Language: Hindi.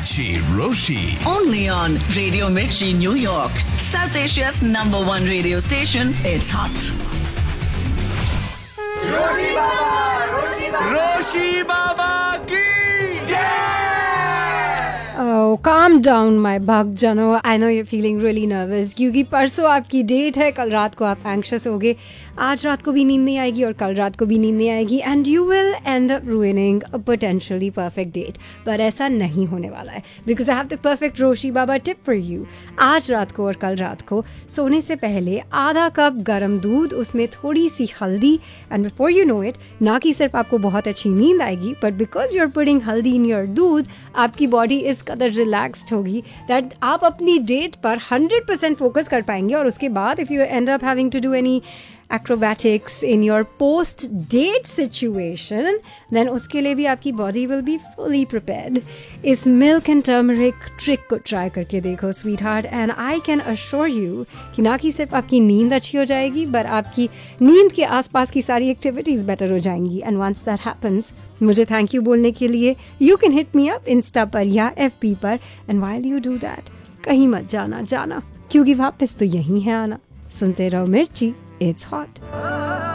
Mirchi Roshi. Only on Radio Mirchi, New York. South Asia's #1 radio station. It's hot. रोशी बाबा की Oh, calm down, my bhagjano. I know you're feeling really nervous क्योंकि परसों आपकी डेट है, कल रात को आप एंक्शस होगे, आज रात को भी नींद नहीं आएगी और कल रात को भी नींद नहीं आएगी and you will end up ruining a potentially perfect date. पर ऐसा नहीं होने वाला है because I have the perfect Roshi Baba tip for you. आज रात को और कल रात को सोने से पहले आधा कप गर्म दूध, उसमें थोड़ी सी हल्दी and before you know it, ना कि सिर्फ आपको बहुत अच्छी नींद आएगी but because you're putting हल्दी in your दूध, आपकी बॉडी इस कदर रिलैक्स्ड होगी दैट आप अपनी डेट पर 100% फोकस कर पाएंगे और उसके बाद if you and up having to do any acrobatics in your post date situation then उसके लिए भी आपकी body will be fully prepared. इस milk and turmeric trick को try करके देखो sweetheart and I can assure you कि ना कि सिर्फ आपकी नींद अच्छी हो जाएगी but आपकी नींद के आसपास की सारी activities better हो जाएंगी and once that happens मुझे thank you बोलने के लिए you can hit me up Insta पर या FB पर and while you do that कहीं मत जाना क्योंकि वापस तो यहीं है आना. सुनते रहो मिर्ची. It's hot.